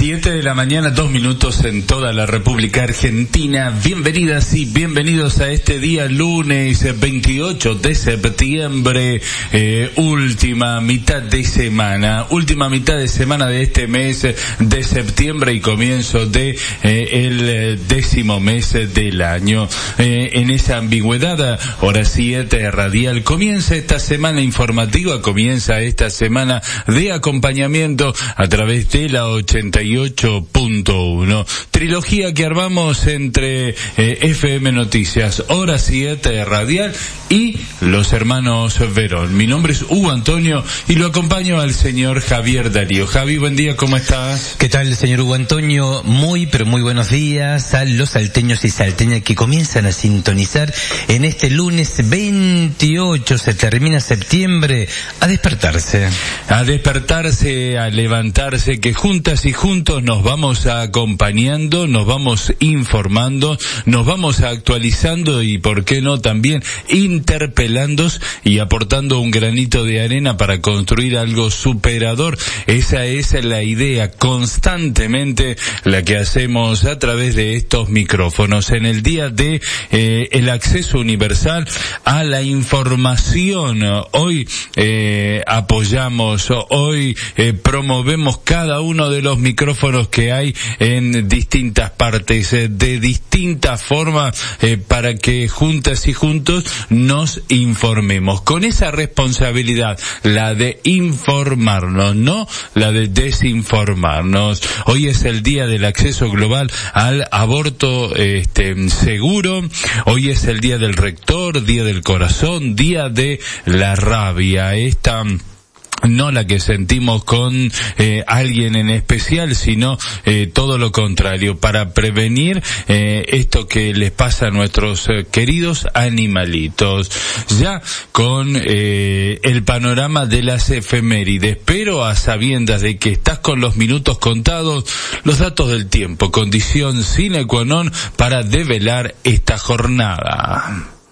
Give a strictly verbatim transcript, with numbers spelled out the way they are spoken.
Siete de la mañana, dos minutos en toda la República Argentina. Bienvenidas y bienvenidos a este día lunes veintiocho de septiembre, eh, última mitad de semana, última mitad de semana de este mes de septiembre y comienzo de eh, el décimo mes del año. Eh, en esa ambigüedad, hora siete radial, comienza esta semana informativa, comienza esta semana de acompañamiento a través de la ochenta y ocho punto uno. Trilogía que armamos entre eh, F M Noticias, hora siete radial y los hermanos Verón. Mi nombre es Hugo Antonio y lo acompaño al señor Javier Darío. Javi, buen día, ¿cómo estás? ¿Qué tal, señor Hugo Antonio? Muy, pero muy buenos días a los salteños y salteñas que comienzan a sintonizar en este lunes veintiocho, se termina septiembre, a despertarse. A despertarse, a levantarse, que juntas y juntos nos vamos acompañando, nos vamos informando, nos vamos actualizando y, por qué no, también interpelando y aportando un granito de arena para construir algo superador. Esa es la idea constantemente la que hacemos a través de estos micrófonos en el día de eh, el acceso universal a la información. Hoy eh, apoyamos, hoy eh, promovemos cada uno de los micrófonos que hay en distintas partes, eh, de distintas formas, eh, para que juntas y juntos nos informemos. Con esa responsabilidad, la de informarnos, no la de desinformarnos. Hoy es el día del acceso global al aborto este seguro. Hoy es el día del rector, día del corazón, día de la rabia. Esta no la que sentimos con eh, alguien en especial, sino eh, todo lo contrario, para prevenir eh, esto que les pasa a nuestros eh, queridos animalitos. Ya con eh, el panorama de las efemérides, pero a sabiendas de que estás con los minutos contados, los datos del tiempo, condición sine qua non para develar esta jornada.